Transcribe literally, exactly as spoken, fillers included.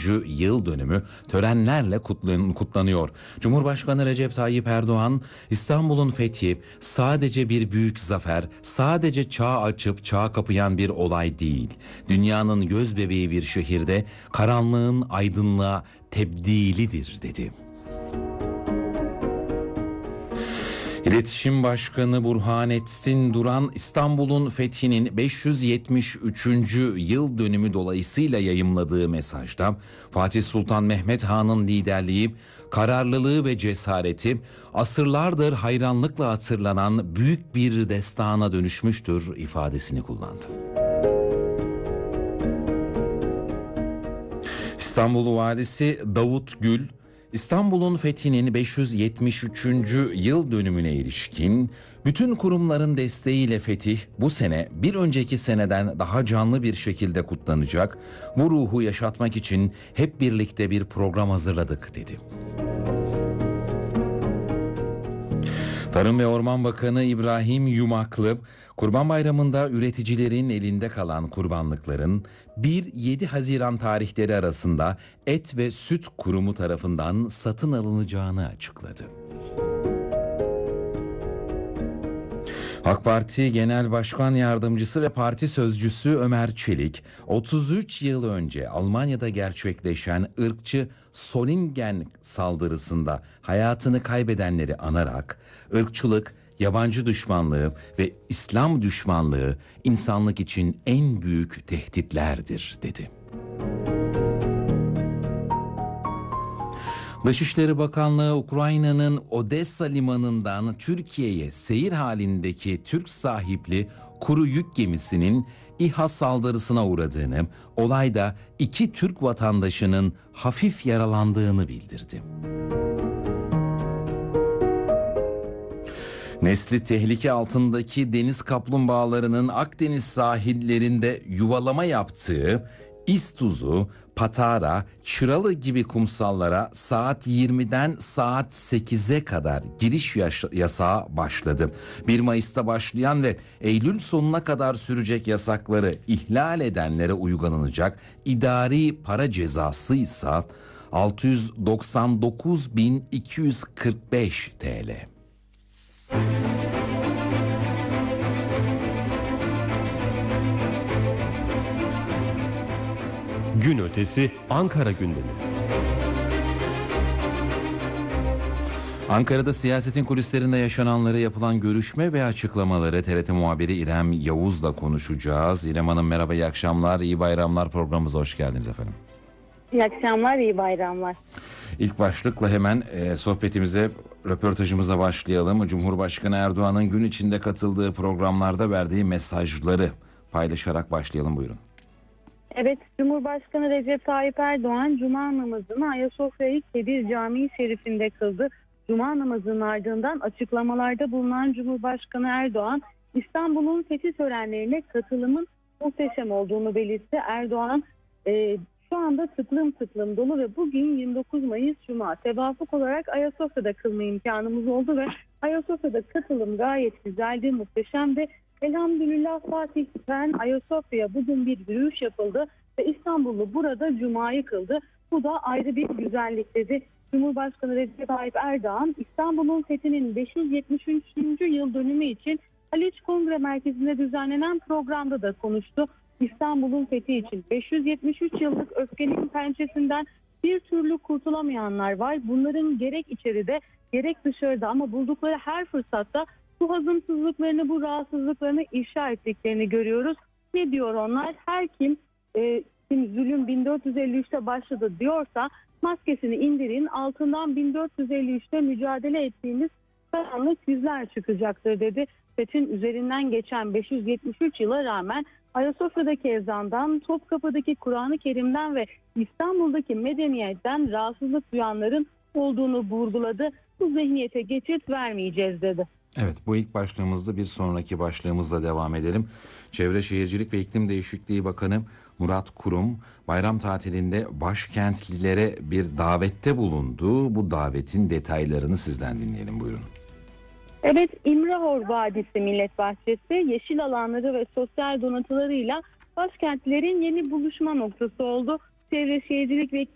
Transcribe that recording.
üçüncü yıl dönümü törenlerle kutlanıyor. Cumhurbaşkanı Recep Tayyip Erdoğan, İstanbul'un fethi sadece bir büyük zafer, sadece çağ açıp çağ kapayan bir olay değil. Dünyanın gözbebeği bir şehirde karanlığın aydınlığa tebdilidir dedi. İletişim Başkanı Burhanettin Duran, İstanbul'un fethinin beş yüz yetmiş üçüncü yıl dönümü dolayısıyla yayımladığı mesajda Fatih Sultan Mehmet Han'ın liderliği, kararlılığı ve cesareti asırlardır hayranlıkla hatırlanan büyük bir destana dönüşmüştür ifadesini kullandı. İstanbul Valisi Davut Gül, İstanbul'un fethinin beş yüz yetmiş üçüncü yıl dönümüne ilişkin bütün kurumların desteğiyle fetih bu sene bir önceki seneden daha canlı bir şekilde kutlanacak. Bu ruhu yaşatmak için hep birlikte bir program hazırladık dedi. Tarım ve Orman Bakanı İbrahim Yumaklı, Kurban Bayramı'nda üreticilerin elinde kalan kurbanlıkların bir yedi Haziran tarihleri arasında Et ve Süt Kurumu tarafından satın alınacağını açıkladı. AK Parti Genel Başkan Yardımcısı ve Parti Sözcüsü Ömer Çelik, otuz üç yıl önce Almanya'da gerçekleşen ırkçı Solingen saldırısında hayatını kaybedenleri anarak ırkçılık, yabancı düşmanlığı ve İslam düşmanlığı insanlık için en büyük tehditlerdir dedi. Dışişleri Bakanlığı, Ukrayna'nın Odessa limanından Türkiye'ye seyir halindeki Türk sahipli kuru yük gemisinin İHA saldırısına uğradığını, olayda iki Türk vatandaşının hafif yaralandığını bildirdi. Nesli tehlike altındaki deniz kaplumbağalarının Akdeniz sahillerinde yuvalama yaptığı İztuzu, Patara, Çıralı gibi kumsallara saat yirmiden saat sekize kadar giriş yasağı başladı. bir Mayıs'ta başlayan ve Eylül sonuna kadar sürecek yasakları ihlal edenlere uygulanacak idari para cezası ise altı yüz doksan dokuz bin iki yüz kırk beş T L. Gün ötesi Ankara gündemi. Ankara'da siyasetin kulislerinde yaşananları, yapılan görüşme ve açıklamaları T R T muhabiri İrem Yavuz'la konuşacağız. İrem Hanım merhaba, iyi akşamlar, iyi bayramlar, programımıza hoş geldiniz efendim. İyi akşamlar, iyi bayramlar. İlk başlıkla hemen e, sohbetimize, röportajımıza başlayalım. Cumhurbaşkanı Erdoğan'ın gün içinde katıldığı programlarda verdiği mesajları paylaşarak başlayalım, buyurun. Evet, Cumhurbaşkanı Recep Tayyip Erdoğan Cuma namazını Ayasofya Kebir Camii Şerif'inde kıldı. Cuma namazının ardından açıklamalarda bulunan Cumhurbaşkanı Erdoğan, İstanbul'un fethi törenlerine katılımın muhteşem olduğunu belirtti. Erdoğan, e, şu anda tıklım tıklım dolu ve bugün yirmi dokuz Mayıs Cuma. Tevafuk olarak Ayasofya'da kılma imkanımız oldu ve Ayasofya'da katılım gayet güzeldi, muhteşemdi. Elhamdülillah Fatih'ten Ayasofya'ya bugün bir yürüyüş yapıldı ve İstanbullu burada Cuma'yı kıldı. Bu da ayrı bir güzellik dedi. Cumhurbaşkanı Recep Tayyip Erdoğan, İstanbul'un fethinin beş yüz yetmiş üçüncü yıl dönümü için Haliç Kongre Merkezi'nde düzenlenen programda da konuştu. İstanbul'un fethi için beş yüz yetmiş üç yıllık öfkenin pençesinden bir türlü kurtulamayanlar var. Bunların gerek içeride gerek dışarıda ama buldukları her fırsatta bu hazımsızlıklarını, bu rahatsızlıklarını ifşa ettiklerini görüyoruz. Ne diyor onlar? Her kim, e, kim zulüm bin dört yüz elli üçte başladı diyorsa maskesini indirin, altından bin dört yüz elli üçte mücadele ettiğimiz karanlık yüzler çıkacaktır dedi. Fethin üzerinden geçen beş yüz yetmiş üç yıla rağmen Ayasofya'daki ezandan, Topkapı'daki Kur'an-ı Kerim'den ve İstanbul'daki medeniyetten rahatsızlık duyanların olduğunu vurguladı. Bu zihniyete geçit vermeyeceğiz dedi. Evet, bu ilk başlığımızda, bir sonraki başlığımızla devam edelim. Çevre Şehircilik ve İklim Değişikliği Bakanı Murat Kurum bayram tatilinde başkentlilere bir davette bulundu. Bu davetin detaylarını sizden dinleyelim, buyurun. Evet, İmrahor Vadisi Millet Bahçesi yeşil alanları ve sosyal donatılarıyla başkentlerin yeni buluşma noktası oldu. Çevre Şehircilik ve